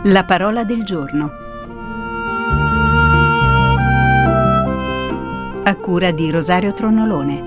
La parola del giorno, a cura di Rosario Tronnolone.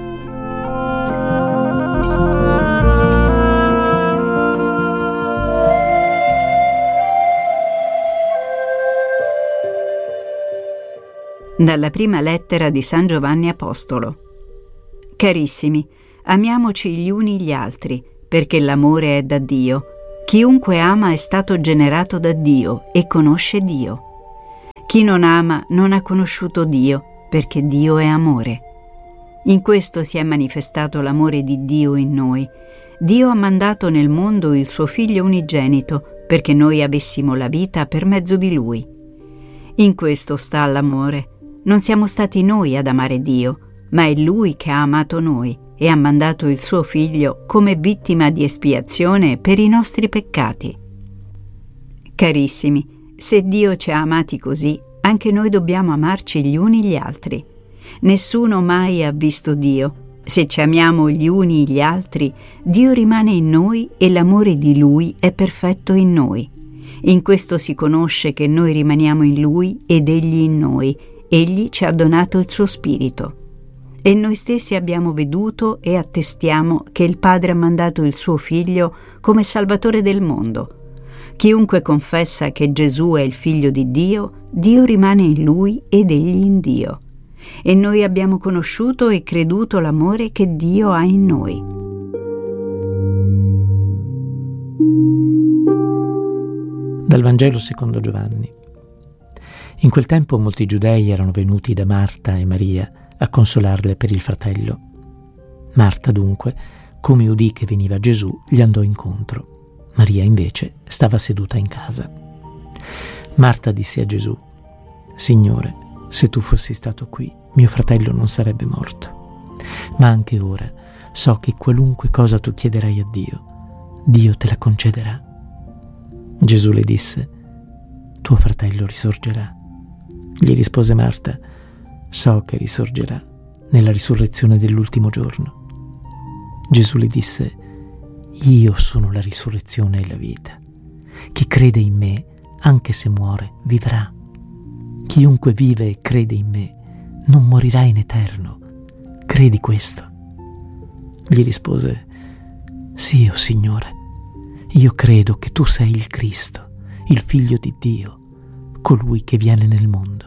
Dalla prima lettera di San Giovanni Apostolo. Carissimi, amiamoci gli uni gli altri, perché l'amore è da Dio. Chiunque ama è stato generato da Dio e conosce Dio. Chi non ama non ha conosciuto Dio, perché Dio è amore. In questo si è manifestato l'amore di Dio in noi. Dio ha mandato nel mondo il suo Figlio unigenito, perché noi avessimo la vita per mezzo di Lui. In questo sta l'amore. Non siamo stati noi ad amare Dio, ma è Lui che ha amato noi e ha mandato il suo Figlio come vittima di espiazione per i nostri peccati. Carissimi, se Dio ci ha amati così, anche noi dobbiamo amarci gli uni gli altri. Nessuno mai ha visto Dio. Se ci amiamo gli uni gli altri, Dio rimane in noi e l'amore di Lui è perfetto in noi. In questo si conosce che noi rimaniamo in Lui ed Egli in noi. Egli ci ha donato il suo Spirito. E noi stessi abbiamo veduto e attestiamo che il Padre ha mandato il suo Figlio come Salvatore del mondo. Chiunque confessa che Gesù è il Figlio di Dio, Dio rimane in Lui ed Egli in Dio. E noi abbiamo conosciuto e creduto l'amore che Dio ha in noi. Dal Vangelo secondo Giovanni. In quel tempo molti giudei erano venuti da Marta e Maria a consolarle per il fratello. Marta dunque, come udì che veniva Gesù, gli andò incontro. Maria invece stava seduta in casa. Marta disse a Gesù: Signore, se tu fossi stato qui, mio fratello non sarebbe morto. Ma anche ora so che qualunque cosa tu chiederai a Dio, Dio te la concederà. Gesù le disse: Tuo fratello risorgerà. Gli rispose Marta: So che risorgerà nella risurrezione dell'ultimo giorno. Gesù le disse: Io sono la risurrezione e la vita. Chi crede in me, anche se muore, vivrà. Chiunque vive e crede in me non morirà in eterno. Credi questo? Gli rispose: Sì, o Signore, io credo che tu sei il Cristo, il Figlio di Dio, colui che viene nel mondo.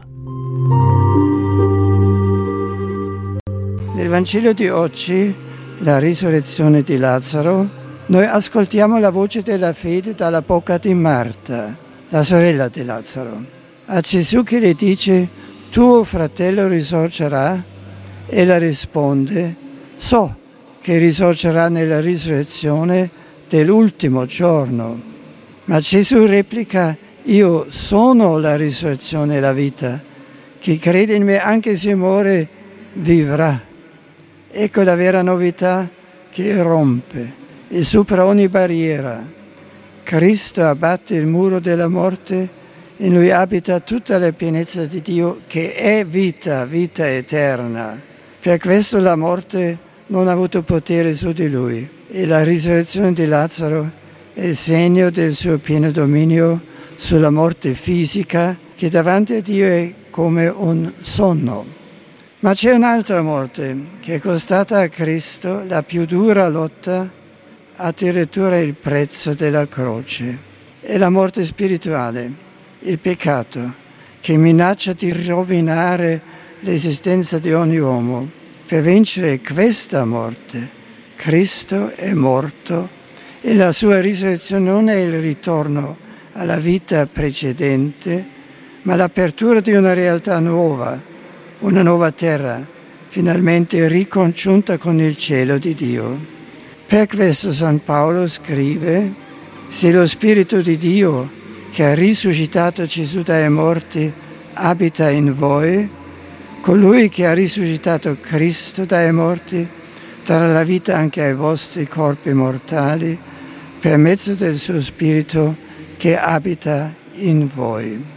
Nel Vangelo di oggi, la risurrezione di Lazzaro, noi ascoltiamo la voce della fede dalla bocca di Marta, la sorella di Lazzaro. A Gesù che le dice: tuo fratello risorgerà, ella risponde: so che risorgerà nella risurrezione dell'ultimo giorno. Ma Gesù replica: io sono la risurrezione e la vita. Chi crede in me, anche se muore, vivrà. Ecco la vera novità che rompe e supera ogni barriera. Cristo abbatte il muro della morte, in Lui abita tutta la pienezza di Dio che è vita, vita eterna. Per questo la morte non ha avuto potere su di Lui e la risurrezione di Lazzaro è segno del suo pieno dominio sulla morte fisica che davanti a Dio è come un sonno. Ma c'è un'altra morte che è costata a Cristo la più dura lotta, addirittura il prezzo della croce. È la morte spirituale, il peccato, che minaccia di rovinare l'esistenza di ogni uomo. Per vincere questa morte, Cristo è morto e la sua risurrezione non è il ritorno alla vita precedente, ma l'apertura di una realtà nuova, una nuova terra, finalmente ricongiunta con il cielo di Dio. Per questo San Paolo scrive: se lo Spirito di Dio, che ha risuscitato Gesù dai morti, abita in voi, colui che ha risuscitato Cristo dai morti darà la vita anche ai vostri corpi mortali per mezzo del suo Spirito che abita in voi.